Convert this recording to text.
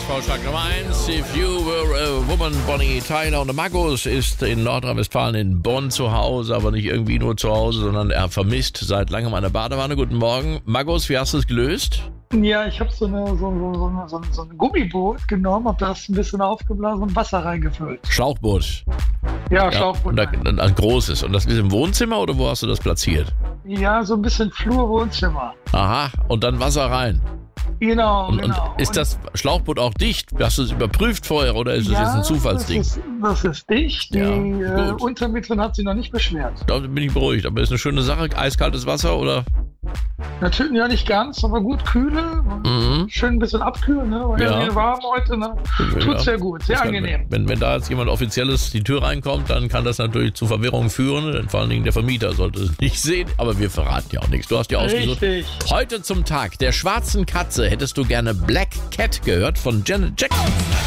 Vorschlag Nummer 1. If you were a woman, Bonnie Tyler. Und Markus ist in Nordrhein-Westfalen in Bonn zu Hause, aber nicht irgendwie nur zu Hause, sondern er vermisst seit langem eine Badewanne. Guten Morgen. Markus, wie hast du es gelöst? Ja, ich habe so ein Gummiboot genommen, habe das ein bisschen aufgeblasen und Wasser reingefüllt. Schlauchboot. Ja, Schlauchboot. Ein großes. Und das ist im Wohnzimmer oder wo hast du das platziert? Ja, so ein bisschen Flur-Wohnzimmer. Aha, und dann Wasser rein. Genau, Und ist das Schlauchboot auch dicht? Hast du es überprüft vorher oder ist es jetzt ein Zufallsding? Das ist dicht. Die Ja, Untermieterin hat sich noch nicht beschwert. Da bin ich beruhigt. Aber ist eine schöne Sache, eiskaltes Wasser oder? Natürlich ja nicht ganz, aber gut kühle. Schön ein bisschen abkühlen, ne? Weil Ja. hier warm heute, ne? Tut sehr gut, sehr angenehm. Wenn da jetzt jemand Offizielles die Tür reinkommt, dann kann das natürlich zu Verwirrung führen. Denn vor allen Dingen der Vermieter sollte es nicht sehen. Aber wir verraten ja auch nichts. Du hast ja ausgesucht. Richtig. Heute zum Tag der schwarzen Katze hättest du gerne Black Cat gehört von Janet Jackson.